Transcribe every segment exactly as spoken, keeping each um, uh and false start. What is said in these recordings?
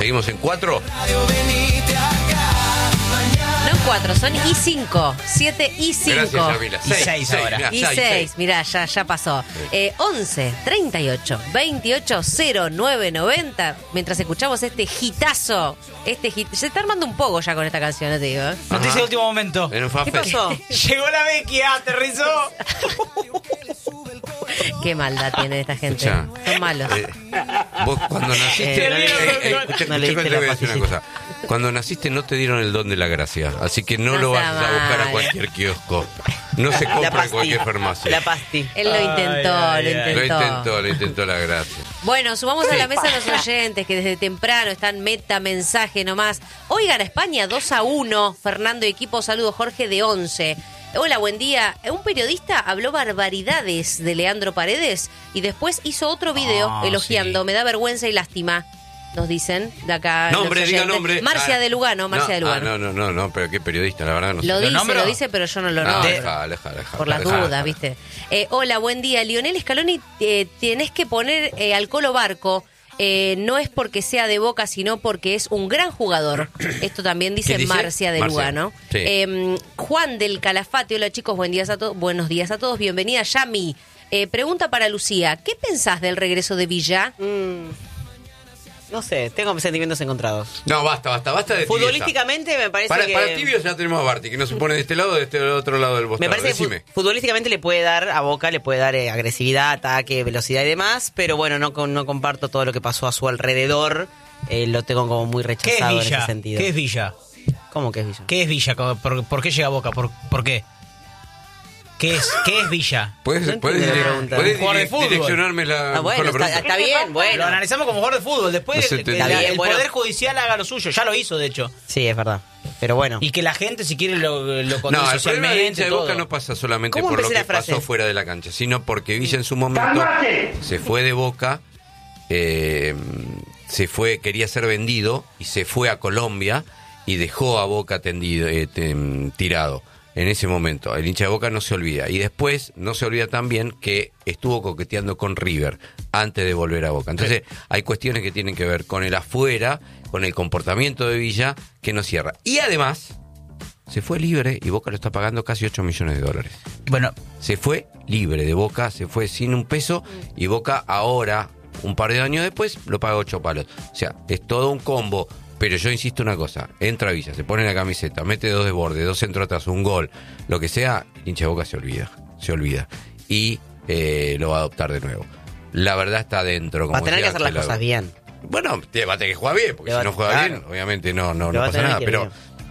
¿Seguimos en cuatro? No en cuatro, son y cinco. siete y cinco. Gracias, Yamila. Y seis ahora. mirá, Y seis, seis, seis. mirá, ya, ya pasó. Eh, once, treinta y ocho, veintiocho, cero nueve, noventa. Mientras escuchamos este hitazo, este hit, se está armando un poco ya con esta canción, no te digo. ¿eh? Noticia Ajá. de último momento. En un ¿Qué fanfest. pasó? Llegó la vecchia, aterrizó. Qué maldad tiene esta gente. Escuchá. Son malos. Eh, vos cuando naciste... Eh, no le- eh, eh, escucha, no le escucha, diste te voy la a decir una cosa. Cuando naciste no te dieron el don de la gracia, así que no, No lo sea vas a buscar mal. a cualquier kiosco. No se La compra en pasti. cualquier farmacia. La pasti. Él lo intentó, Ay, ay, lo ay. intentó. Lo intentó, lo intentó la gracia. Bueno, sumamos a la mesa a los oyentes que desde temprano están meta mensaje nomás. Hoy gana España dos a uno. Fernando y equipo, saludos. Jorge de once. Hola, buen día. Un periodista habló barbaridades de Leandro Paredes y después hizo otro video Ah, elogiando. sí. Me da vergüenza y lástima. Nos dicen de acá. Nombre, los diga oyentes. nombre. Marcia Ah, de Lugano, Marcia no, de Lugano. Ah, no, no, no, no, pero qué periodista, la verdad no sé. Lo dice, nombro? lo dice, pero yo no lo No, nombro. deja, deja, deja. Por las deja, dudas, deja. ¿viste? Eh, hola, buen día. Lionel Scaloni, eh, tenés que poner eh, al Colo Barco. Eh, no es porque sea de Boca, sino porque es un gran jugador. Esto también dice, ¿Quién dice? Marcia de Marcia. Lugano. Sí. Eh, Juan del Calafate. Hola, chicos, buen días a todos. Buenos días a todos. Bienvenida, Yami. Eh, pregunta para Lucía. ¿Qué pensás del regreso de Villa? Mm, no sé, tengo sentimientos encontrados. No, basta, basta, basta de tibieza. Futbolísticamente me parece Para, que... para tibios ya tenemos a Barty, que no se pone de este lado, de este otro lado del Me bostón. parece que fu- Decime. futbolísticamente le puede dar a Boca, le puede dar eh, agresividad, ataque, velocidad y demás, pero bueno, no, con- no comparto todo lo que pasó a su alrededor. Eh, lo tengo como muy ¿Qué es rechazado en ese Villa? sentido. ¿Qué es Villa? ¿Cómo que es Villa? ¿Qué es Villa? ¿Por, por qué llega a Boca? ¿Por, por qué? ¿Qué es, ¿Qué es Villa? ¿Puedes, No puedes, entiendo la dire- pregunta. puedes Un jugador de dire- fútbol. direccionarme la, Ah, mejor bueno, la está, pregunta? está bien, bueno. Lo analizamos como jugador de fútbol. Después No se que- que entendió. la- Bien, el bueno. Poder Judicial haga lo suyo. Ya lo hizo, de hecho. Sí, es verdad. Pero bueno. Y que la gente, si quiere, lo, lo No, condene el problema del hincha socialmente. de Boca todo. no pasa solamente ¿Cómo por lo empecé que la frase? pasó fuera de la cancha, sino porque Villa en su momento se fue de Boca, eh, se fue, quería ser vendido y se fue a Colombia y dejó a Boca tendido, eh, tem- tirado. En ese momento, el hincha de Boca no se olvida. Y después no se olvida también que estuvo coqueteando con River antes de volver a Boca. Entonces, hay cuestiones que tienen que ver con el afuera, con el comportamiento de Villa, que no cierra. Y además, se fue libre y Boca lo está pagando casi ocho millones de dólares. Bueno, Se fue libre de Boca, se fue sin un peso y Boca ahora, un par de años después, lo paga ocho palos. O sea, es todo un combo. Pero yo insisto una cosa, entra Villa, se pone la camiseta, mete dos de borde, dos centros atrás, un gol, lo que sea, hincha de Boca se olvida, se olvida. Y eh, lo va a adoptar de nuevo. La verdad está adentro. Va a como tener que decía hacer las Ángela. cosas bien. Bueno, te va a tener que jugar bien, porque Le va si no a- juega claro. bien, obviamente no, no, Le no va a pasa tener nada. que Pero bien.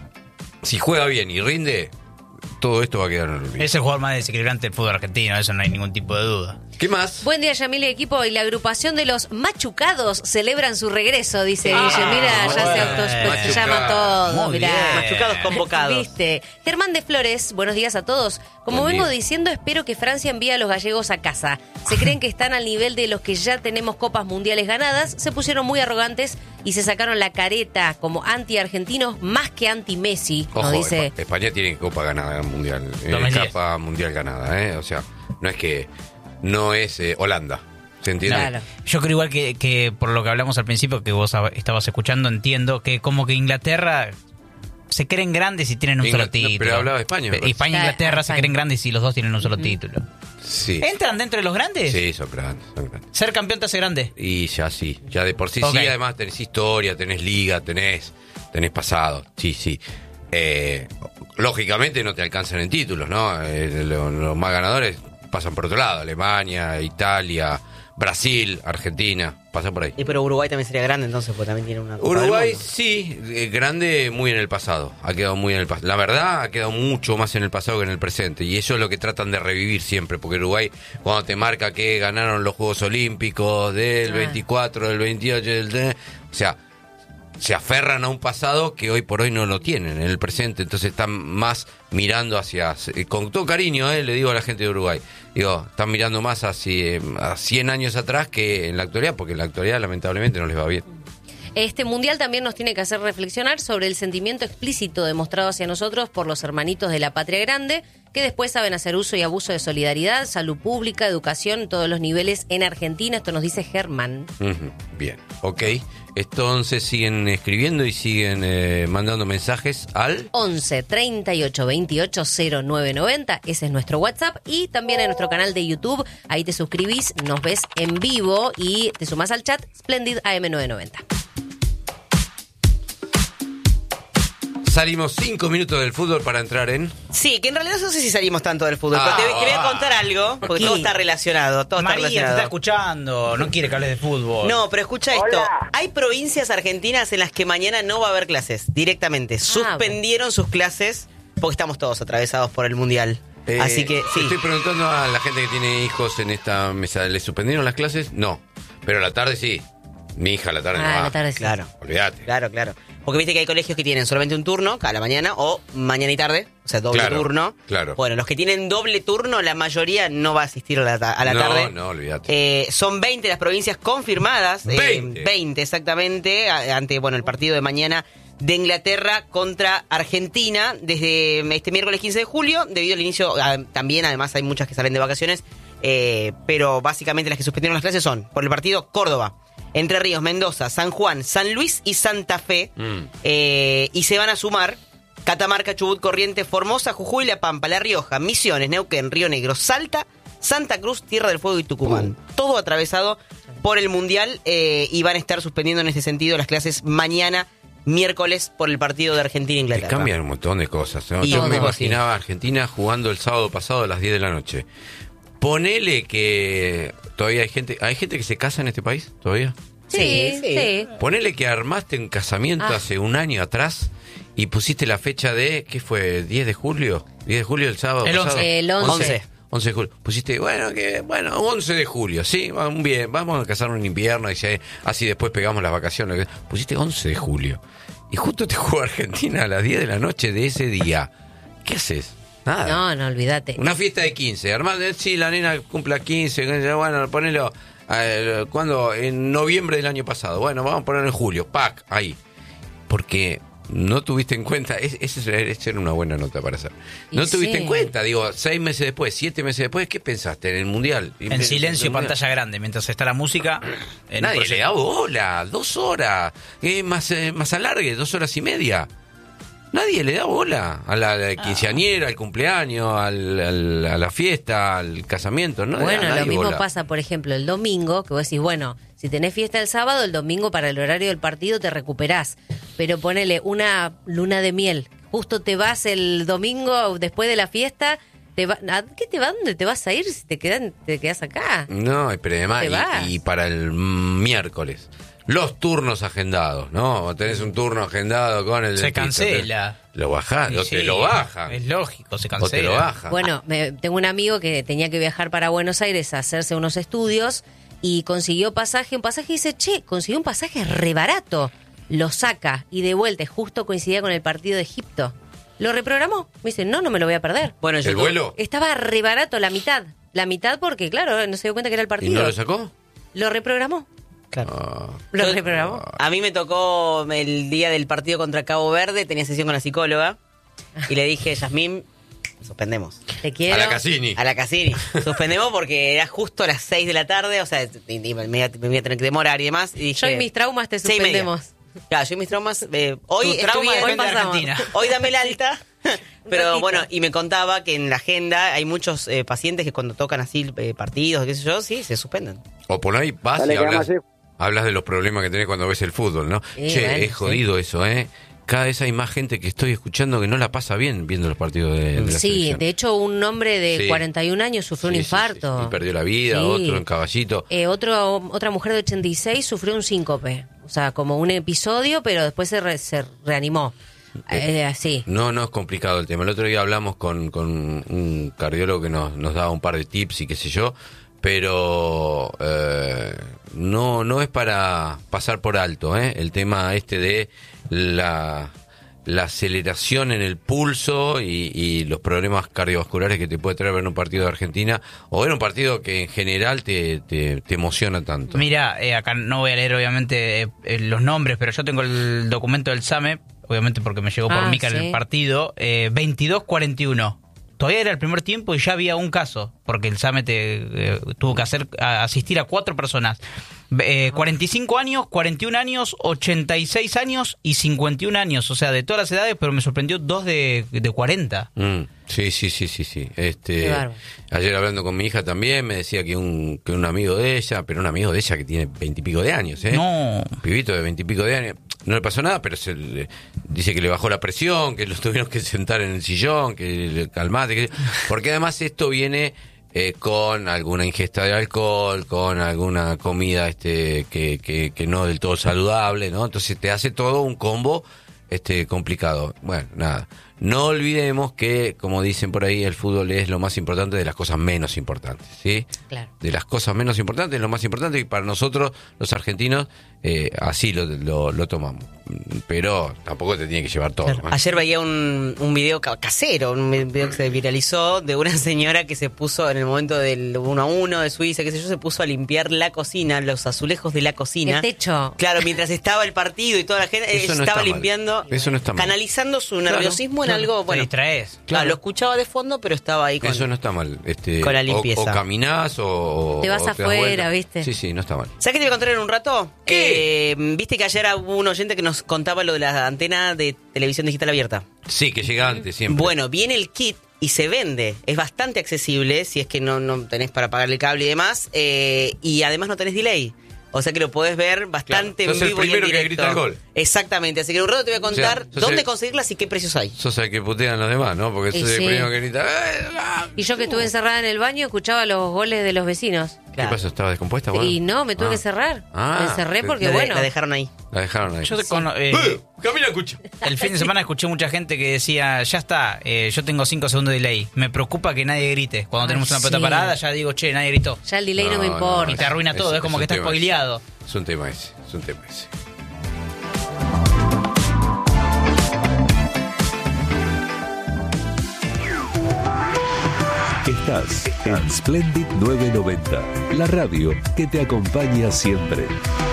si juega bien y rinde, todo esto va a quedar en el olvido. es el jugador más desequilibrante del fútbol argentino. Eso no hay ningún tipo de duda. ¿Qué más? Buen día, Yamile equipo. Y la agrupación de los machucados celebran su regreso, dice Ah, Guille. Mira, ya se, auto, bueno. se llama todo. Muy Mirá. bien. Machucados convocados. ¿Viste? Germán de Flores, buenos días a todos. Como Buen vengo día. diciendo, espero que Francia envíe a los gallegos a casa. Se creen que están al nivel de los que ya tenemos copas mundiales ganadas, se pusieron muy arrogantes y se sacaron la careta como anti-argentinos más que anti-Messi, nos Ojo, dice. Espa- España tiene copa ganada mundial, eh, dos mil diez. capa mundial ganada, ¿eh? O sea, no es que no es eh, Holanda, ¿se entiende? Claro. Yo creo igual que, que por lo que hablamos al principio, que vos hab- estabas escuchando, entiendo que como que Inglaterra se creen grandes y tienen un Ingl- solo no, título. pero hablaba de España, me Pe- España e parece. Inglaterra Ah, se España. creen grandes y los dos tienen un solo título. Sí. ¿Entran dentro de los grandes? Sí, son grandes, son grandes. ¿Ser campeón te hace grande? Y ya sí, ya de por sí Ok. sí, además tenés historia, tenés liga, tenés, tenés pasado, sí, sí. Eh, lógicamente no te alcanzan en títulos, ¿no? Eh, lo- los más ganadores pasan por otro lado, Alemania, Italia, Brasil, Argentina, pasan por ahí. Y pero Uruguay también sería grande entonces, porque también tiene una Copa del Uruguay Mundo. sí, eh, grande muy en el pasado, ha quedado muy en el pasado. La verdad, ha quedado mucho más en el pasado que en el presente, y eso es lo que tratan de revivir siempre, porque Uruguay, cuando te marca que ganaron los Juegos Olímpicos del Ah. veinticuatro, del veintiocho, del... de- o sea, se aferran a un pasado que hoy por hoy no lo tienen en el presente, entonces están más mirando hacia, eh, con todo cariño, eh, le digo a la gente de Uruguay, digo, están mirando más hacia a cien años atrás que en la actualidad, porque en la actualidad lamentablemente no les va bien. Este mundial también nos tiene que hacer reflexionar sobre el sentimiento explícito demostrado hacia nosotros por los hermanitos de la patria grande, que después saben hacer uso y abuso de solidaridad, salud pública, educación, en todos los niveles en Argentina. Esto nos dice Germán. Uh-huh. Bien, ok. Entonces siguen escribiendo y siguen eh, mandando mensajes al... once, treinta y ocho, veintiocho, cero nueve noventa. Ese es nuestro WhatsApp. Y también en nuestro canal de YouTube. Ahí te suscribís, nos ves en vivo y te sumás al chat Splendid A M novecientos noventa. Salimos cinco minutos del fútbol para entrar en... Sí, que en realidad no sé si salimos tanto del fútbol, Ah, pero te, te voy a ah. contar algo, porque ¿Qué? todo está relacionado, todo María está te está relacionado. escuchando, no quiere que hables de fútbol. No, pero escucha esto. Hola. Hay provincias argentinas en las que mañana no va a haber clases, directamente. Suspendieron sus clases porque estamos todos atravesados por el Mundial. Eh, Así que, sí. Estoy preguntando a la gente que tiene hijos en esta mesa, ¿les suspendieron las clases? No, pero a la tarde sí. Mi hija a la tarde no Ah, va. la tarde sí. Claro, Olvídate. claro, claro. Porque viste que hay colegios que tienen solamente un turno, a la mañana, o mañana y tarde, o sea, doble Claro, turno. claro. Bueno, los que tienen doble turno, la mayoría no va a asistir a la, ta- a la No, tarde. no, olvídate. Eh, son veinte las provincias confirmadas. eh, veinte. veinte, exactamente, a- ante bueno el partido de mañana de Inglaterra contra Argentina desde este miércoles quince de julio, debido al inicio, a- también además hay muchas que salen de vacaciones, eh, pero básicamente las que suspendieron las clases son, por el partido Córdoba, Entre Ríos, Mendoza, San Juan, San Luis y Santa Fe, Mm. eh, y se van a sumar Catamarca, Chubut, Corrientes, Formosa, Jujuy, La Pampa, La Rioja, Misiones, Neuquén, Río Negro, Salta, Santa Cruz, Tierra del Fuego y Tucumán. Todo atravesado por el Mundial, eh, y van a estar suspendiendo en este sentido las clases mañana, miércoles, por el partido de Te Argentina-Inglaterra. cambian un montón de cosas, ¿no? Y Yo todo, me sí. imaginaba a Argentina jugando el sábado pasado a las diez de la noche. Ponele que todavía hay gente, ¿hay gente que se casa en este país todavía? Sí, Sí, sí. sí. Ponele que armaste un casamiento Ah. hace un año atrás y pusiste la fecha de, ¿qué fue? ¿diez de julio? ¿diez de julio el sábado El pasado? once. El once. once. once de julio. Pusiste, bueno, que bueno, once de julio, sí, va bien, vamos a casarnos en invierno y si- así después pegamos las vacaciones. Pusiste once de julio. Y justo te jugó Argentina a las diez de la noche de ese día. ¿Qué haces? Nada. No, no, olvídate. Una fiesta de quince. Armás, sí, la nena cumpla quince. Bueno, ponelo. Eh, ¿Cuándo? En noviembre del año pasado. Bueno, vamos a ponerlo en julio. Pac, ahí. Porque no tuviste en cuenta. es- Esa es, era una buena nota para hacer. No Y tuviste sí. en cuenta. Digo, seis meses después, siete meses después, ¿qué pensaste? En el mundial. En silencio, pantalla grande, mientras está la música. en un Nadie le proyecto. da bola. Dos horas. Eh, más, eh, más alargue, dos horas y media. Nadie le da bola a la, a la quinceañera, al cumpleaños, al, al- a la fiesta, al casamiento. No le da Bueno, nadie lo mismo bola. pasa, por ejemplo, el domingo, que vos decís, bueno, si tenés fiesta el sábado, el domingo para el horario del partido te recuperás. Pero ponele una luna de miel. Justo te vas el domingo después de la fiesta. Te va, ¿a qué te va? ¿Dónde te vas a ir si te, quedan, te quedas acá? No, pero además, Te vas. y, y para el miércoles, los turnos agendados, ¿no? Vos tenés un turno agendado con el Se dentista, cancela. te- Lo bajás, Y o sí, te lo bajan. Es lógico, se O cancela. te lo bajan. Bueno, me- tengo un amigo que tenía que viajar para Buenos Aires a hacerse unos estudios y consiguió pasaje, un pasaje y dice, che, consiguió un pasaje re barato. Lo saca y de vuelta, y justo coincidía con el partido de Egipto. Lo reprogramó. Me dice, no, no me lo voy a perder. Bueno, yo ¿El tu- vuelo? Estaba re barato, la mitad. La mitad porque, claro, no se dio cuenta que era el ¿Y partido. no lo sacó? Lo reprogramó. Claro. Ah, Lo Yo- reprogramó. A mí me tocó el día del partido contra Cabo Verde, tenía sesión con la psicóloga, y le dije, Yasmín, suspendemos. Te quiero. a la Cassini. A la Cassini. Suspendemos porque era justo a las seis de la tarde, o sea, y- y me, iba, me iba a tener que demorar y demás. Y dije, Yo y mis traumas te seis y media. suspendemos. Claro, yo y mis traumas. eh, hoy Tu trauma estuve- hoy depende de pasamos. Argentina. Hoy dame el alta. Pero ratito. bueno, y me contaba que en la agenda hay muchos eh, pacientes que cuando tocan así eh, partidos, qué sé yo, sí, se suspenden. O por ahí vas Dale, y que vamos hablas, a hacer. hablas de los problemas que tenés cuando ves el fútbol, ¿no? Sí, che, bueno, es jodido eso, ¿eh? Cada vez hay más gente que estoy escuchando que no la pasa bien viendo los partidos de, de la Sí, selección. de hecho, un hombre de Sí. cuarenta y un años sufrió Sí, un sí, infarto. sí, y perdió la vida, Sí. otro en caballito. Eh, otro, otra mujer de ochenta y seis sufrió un síncope. O sea, como un episodio, pero después se, re- se reanimó. Eh, así. No, no es complicado el tema. El otro día hablamos con, con un cardiólogo que nos, nos daba un par de tips y qué sé yo, pero eh, no, no es para pasar por alto, ¿eh? El tema este de la la aceleración en el pulso y, y los problemas cardiovasculares que te puede traer ver un partido de Argentina o ver un partido que en general te, te, te emociona tanto. Mira, eh, acá no voy a leer obviamente eh, eh, los nombres, pero yo tengo el documento del S A M E, obviamente porque me llegó por Ah, Mica sí. en el partido, eh, veintidós cuarenta y uno. Todavía era el primer tiempo y ya había un caso, porque el S A M E te, eh, tuvo que hacer a, asistir a cuatro personas. Eh, cuarenta y cinco años, cuarenta y un años, ochenta y seis años y cincuenta y un años. O sea, de todas las edades, pero me sorprendió dos de, de cuarenta. Mm, sí, sí, sí, sí, sí. Este, Qué bárbaro. ayer hablando con mi hija también me decía que un, que un amigo de ella, pero un amigo de ella que tiene veintipico de años, ¿eh? No. Un pibito de veintipico de años. No le pasó nada, pero se le, dice que le bajó la presión, que lo tuvieron que sentar en el sillón, que le calmate, que, porque además esto viene eh, con alguna ingesta de alcohol, con alguna comida este que, que, que no del todo saludable, ¿no? Entonces te hace todo un combo este complicado. Bueno, nada. No olvidemos que, como dicen por ahí, el fútbol es lo más importante de las cosas menos importantes, ¿sí? Claro. De las cosas menos importantes, lo más importante, y para nosotros, los argentinos, eh, así lo, lo, lo tomamos. Pero tampoco te tiene que llevar todo. Claro. ¿eh? Ayer veía un, un video ca- casero, un video que se viralizó de una señora que se puso en el momento del uno a uno de Suiza, qué sé yo, se puso a limpiar la cocina, los azulejos de la cocina. El techo. Claro, mientras estaba el partido y toda la gente, Eso eh, no estaba está mal. limpiando, Eso no está mal. canalizando su Claro, nerviosismo en claro. algo, Te bueno, distraes. claro, lo escuchaba de fondo, pero estaba ahí con... Eso no está mal. Este, con la o- limpieza. O, caminás o... Te vas o das afuera, vuelta. ¿viste? Sí, sí, no está mal. ¿Sabes qué te voy a contar en un rato? ¿Qué? Eh, Viste que ayer hubo un oyente que nos contaba lo de la antena de televisión digital abierta. Sí, que llega antes siempre. Bueno, viene el kit y se vende. Es bastante accesible si es que no, no tenés para pagar el cable y demás. eh, y además no tenés delay. O sea que lo podés ver bastante Claro, en sos el vivo y en primero que directo. grita el gol. Exactamente. Así que en un rato te voy a contar O sea, sos dónde el- conseguirlas y qué precios hay. Sos el que putean los demás, ¿no? Porque Y sos el sí. primero que grita... "Eh, ah". Y yo que estuve encerrada en el baño, escuchaba los goles de los vecinos. ¿Qué Claro. pasó? ¿Estaba descompuesta? Bueno? Y no, me tuve Ah. que cerrar. Ah, me encerré te- porque, La, de- bueno, la dejaron ahí. La dejaron ahí. Yo te cono- eh, ¡Eh! Camila, escucha. el fin de semana escuché mucha gente que decía, ya está, eh, yo tengo cinco segundos de delay. Me preocupa que nadie grite. Cuando Ay, tenemos una pelota sí. parada, ya digo, che, nadie gritó. ya el delay no, No, me no, importa. Y te arruina Es- todo, es, es como un que está tema spoileado. Es un tema ese, es un tema ese. Estás en Splendid nueve noventa, la radio que te acompaña siempre.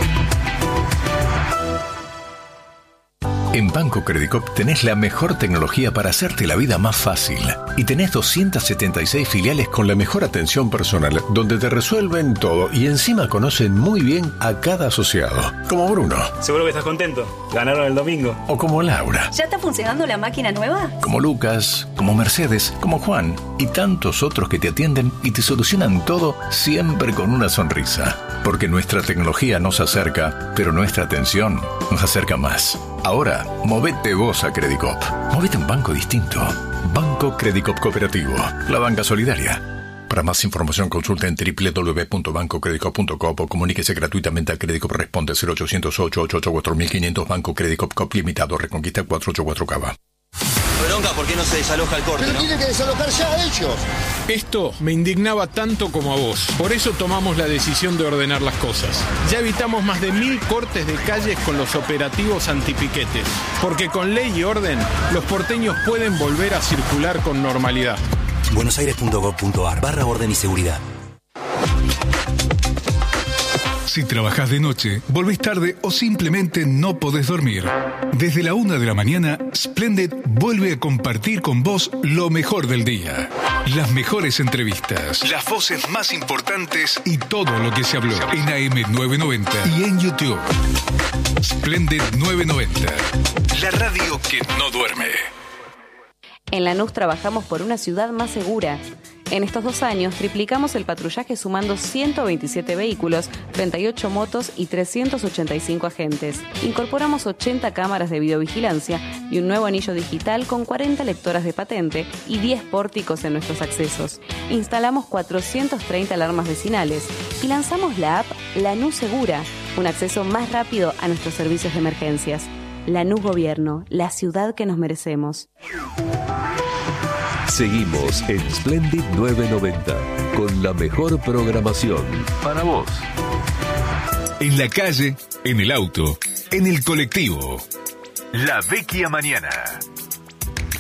En Banco Credicop tenés la mejor tecnología para hacerte la vida más fácil. Y tenés doscientas setenta y seis filiales con la mejor atención personal, donde te resuelven todo y encima conocen muy bien a cada asociado. Como Bruno. Seguro que estás contento. Ganaron el domingo. O como Laura. ¿Ya está funcionando la máquina nueva? Como Lucas, como Mercedes, como Juan y tantos otros que te atienden y te solucionan todo siempre con una sonrisa. Porque nuestra tecnología nos acerca, pero nuestra atención nos acerca más. Ahora, movete vos a Credicop. Movete a un banco distinto. Banco Credicop Cooperativo. La banca solidaria. Para más información consulta en doble u doble u doble u punto banco credicop punto com o comuníquese gratuitamente a Credicop. Responde cero ochocientos ocho ocho ocho cuatro mil quinientos. Banco Credicop Cop Limitado. Reconquista cuatrocientos ochenta y cuatro Cava. Bronca, ¿por qué no se desaloja el corte? Pero ¿no? tienen que desalojar ya ellos. Esto me indignaba tanto como a vos. Por eso tomamos la decisión de ordenar las cosas. Ya evitamos más de mil cortes de calles con los operativos antipiquetes. Porque con ley y orden, los porteños pueden volver a circular con normalidad. buenosaires punto gov punto ar barra orden y seguridad. Si trabajás de noche, volvés tarde o simplemente no podés dormir. Desde la una de la mañana, Splendid vuelve a compartir con vos lo mejor del día. Las mejores entrevistas, las voces más importantes y todo lo que se habló en A M novecientos noventa y en YouTube. Splendid novecientos noventa, la radio que no duerme. En Lanús trabajamos por una ciudad más segura. En estos dos años triplicamos el patrullaje sumando ciento veintisiete vehículos, treinta y ocho motos y trescientos ochenta y cinco agentes. Incorporamos ochenta cámaras de videovigilancia y un nuevo anillo digital con cuarenta lectoras de patente y diez pórticos en nuestros accesos. Instalamos cuatrocientas treinta alarmas vecinales y lanzamos la app Lanús Segura, un acceso más rápido a nuestros servicios de emergencias. Lanús Gobierno, la ciudad que nos merecemos. Seguimos en Splendid nueve noventa con la mejor programación para vos. En la calle, en el auto, en el colectivo. La Vecchia Mañana.